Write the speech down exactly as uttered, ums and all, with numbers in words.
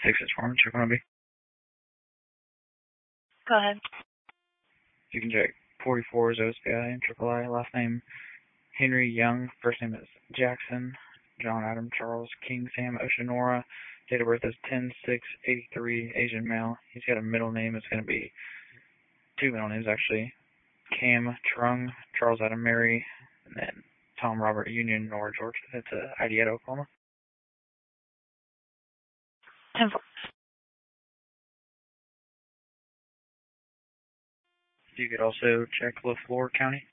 Texas Farm, check on B. Go ahead. You can check forty-four is O S P I and triple I. Last name Henry Young. First name is Jackson. John Adam Charles King Sam Oceanora. Date of birth is ten six eighty-three. Asian male. He's got a middle name. It's going to be two middle names actually. Cam Trung, Charles Adam Mary, and then Tom Robert Union Nora Georgia. It's uh, Ideata, Oklahoma. ten four. You could also check LaFleur County.